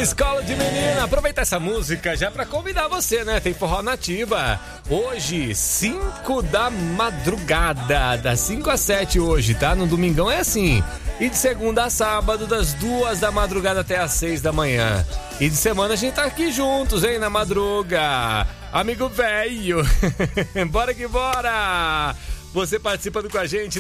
Escola de Menina. Aproveita essa música já pra convidar você, né? Tem forró nativa. Hoje, 5 da madrugada, das 5 às 7 hoje, tá? No domingão é assim. E de segunda a sábado, das 2 da madrugada até as 6 da manhã. E de semana a gente tá aqui juntos, hein? Na madruga. Amigo velho. Bora que bora! Você participando com a gente,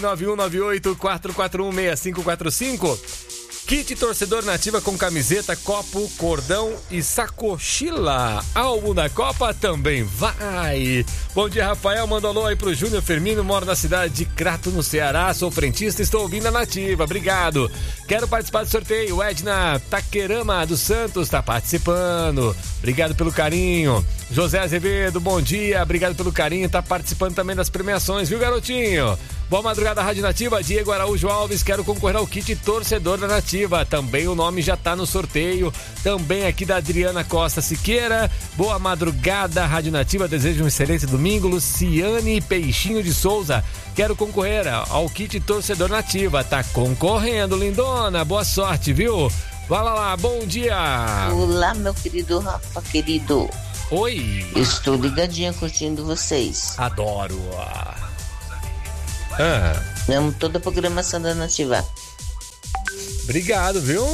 9198-441-6545. Kit torcedor nativa com camiseta, copo, cordão e sacochila. Álbum da Copa também vai. Bom dia, Rafael. Manda alô aí pro Júnior Firmino. Moro na cidade de Crato, no Ceará. Sou frentista e estou ouvindo a nativa. Obrigado. Quero participar do sorteio. Edna Taquerama dos Santos tá participando. Obrigado pelo carinho. José Azevedo, bom dia. Obrigado pelo carinho. Tá participando também das premiações, viu, garotinho? Boa madrugada, Rádio Nativa. Diego Araújo Alves, quero concorrer ao kit torcedor da Nativa. Também o nome já tá no sorteio. Também aqui da Adriana Costa Siqueira. Boa madrugada, Rádio Nativa. Desejo um excelente domingo. Luciane Peixinho de Souza, quero concorrer ao kit torcedor Nativa. Tá concorrendo, lindona. Boa sorte, viu? Vai lá, bom dia. Olá, meu querido Rafa, querido. Oi. Estou ligadinha curtindo vocês. Adoro. Amo toda a programação da Nativa. Obrigado, viu?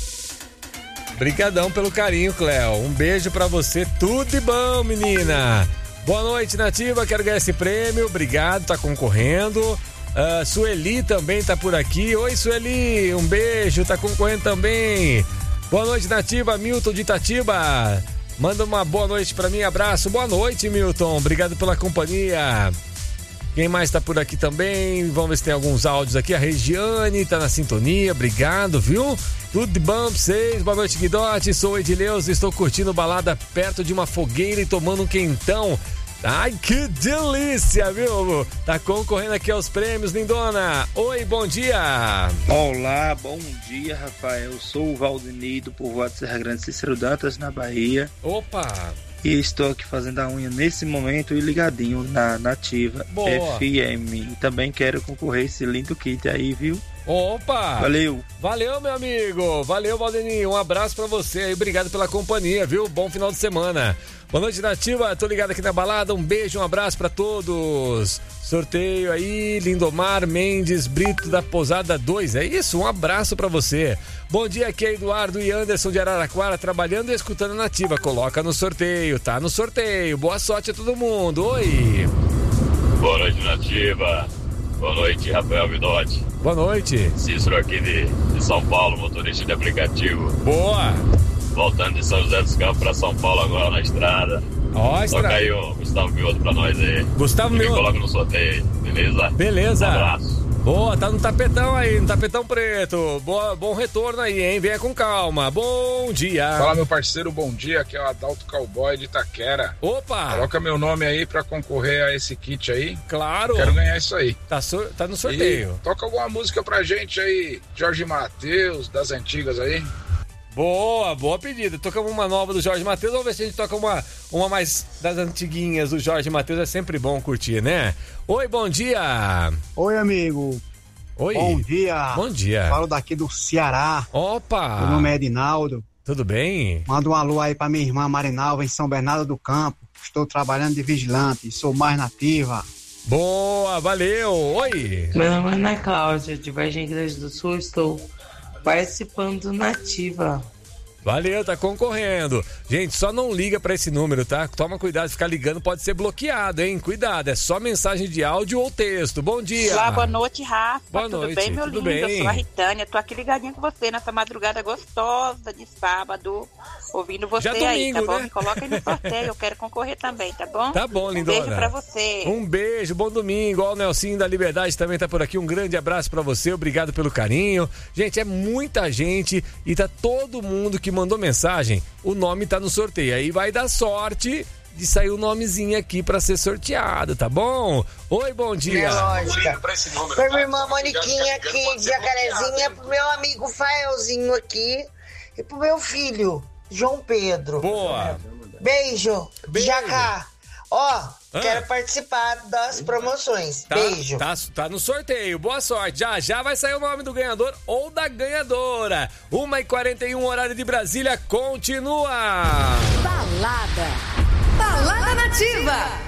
Obrigadão pelo carinho, Cléo. Um beijo pra você, tudo de bom, menina. Boa noite, Nativa, quero ganhar esse prêmio. Obrigado, tá concorrendo. Sueli também tá por aqui. Oi, Sueli, um beijo, tá concorrendo também. Boa noite, Nativa. Milton de Itatiba, manda uma boa noite pra mim, abraço. Boa noite, Milton, obrigado pela companhia. Quem mais tá por aqui também? Vamos ver se tem alguns áudios aqui. A Regiane tá na sintonia, obrigado, viu? Tudo de bom pra vocês. Boa noite, Guidote. Sou o Edileus, estou curtindo balada perto de uma fogueira e tomando um quentão. Ai, que delícia, viu? Tá concorrendo aqui aos prêmios, lindona. Oi, bom dia. Olá, bom dia, Rafael. Sou o Valdinei do povoado Serra Grande, Cícero Dantas, na Bahia. Opa! E estou aqui fazendo a unha nesse momento e ligadinho na Nativa. Boa. FM. E também quero concorrer esse lindo kit aí, viu? Opa! Valeu! Valeu, meu amigo! Valeu, Valdeninho! Um abraço pra você aí, obrigado pela companhia, viu? Bom final de semana! Boa noite, Nativa, tô ligado aqui na balada, um beijo, um abraço pra todos! Sorteio aí, Lindomar Mendes Brito da Pousada 2, é isso? Um abraço pra você! Bom dia, aqui é Eduardo e Anderson de Araraquara, trabalhando e escutando a Nativa, coloca no sorteio, tá no sorteio, boa sorte a todo mundo, oi! Boa noite, Nativa! Boa noite, Rafael Vidotti. Boa noite. Cícero aqui de São Paulo, motorista de aplicativo. Boa. Voltando de São José dos Campos pra São Paulo agora na estrada. Ó, toca aí o Gustavo Mioto pra nós aí. Gustavo Mioto. Coloca no sorteio, beleza? Beleza. Um abraço. Boa, tá no tapetão aí, no tapetão preto. Boa, bom retorno aí, hein? Venha com calma. Bom dia. Fala, meu parceiro, bom dia. Aqui é o Adalto Cowboy de Itaquera. Opa! Coloca meu nome aí pra concorrer a esse kit aí. Claro. Quero ganhar isso aí. Tá no sorteio. E toca alguma música pra gente aí. Jorge Mateus, das antigas aí. Boa pedida. Tocamos uma nova do Jorge Mateus. Vamos ver se a gente toca uma mais das antiguinhas do Jorge Mateus. É sempre bom curtir, né? Oi, bom dia. Oi, amigo. Oi. Bom dia. Bom dia. Falo daqui do Ceará. Opa. Meu nome é Edinaldo. Tudo bem? Manda um alô aí pra minha irmã Marinalva em São Bernardo do Campo. Estou trabalhando de vigilante. Sou mais nativa. Boa, valeu. Oi. Meu nome é Ana Cláudia, de Vargem Grande do Sul. Estou participando do Nativa. Valeu, tá concorrendo. Gente, só não liga pra esse número, tá? Toma cuidado, ficar ligando pode ser bloqueado, hein? Cuidado, é só mensagem de áudio ou texto. Bom dia. Olá, boa noite, Rafa. Boa noite. Tudo bem, meu lindo? Bem? Eu sou a Ritânia, tô aqui ligadinha com você nessa madrugada gostosa de sábado, ouvindo você já domingo, aí, tá bom? Né? Me coloca aí no sorteio, eu quero concorrer também, tá bom? Tá bom, lindona. Um beijo pra você. Um beijo, bom domingo. Ó, o Nelsinho da Liberdade também tá por aqui. Um grande abraço pra você, obrigado pelo carinho. Gente, é muita gente e tá todo mundo que mandou mensagem. O nome tá no sorteio, aí vai dar sorte de sair o nomezinho aqui pra ser sorteado, tá bom? Oi, bom dia. Lógica. Pra minha irmã Moniquinha aqui de Jacarezinha, pro meu amigo Faelzinho aqui e pro meu filho, João Pedro. Boa. Beijo. Jacá. Quero participar das promoções. Beijo. Tá no sorteio. Boa sorte. Já vai sair o nome do ganhador ou da ganhadora. 1h41, horário de Brasília, continua. Balada Nativa.